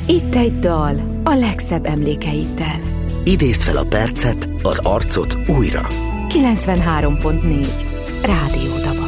Itt egy dal a legszebb emlékeiddel. Idézd fel a percet, az arcot újra. 93.4 Rádió Daba.